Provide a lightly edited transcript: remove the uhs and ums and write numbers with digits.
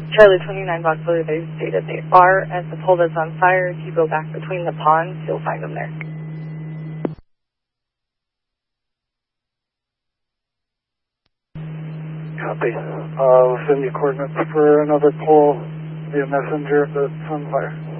Charlie 29 Boxler, they stated they are at the pole that's on fire. If you go back between the ponds, you'll find them there. Copy. We'll send you coordinates for another pole via messenger if it's on fire.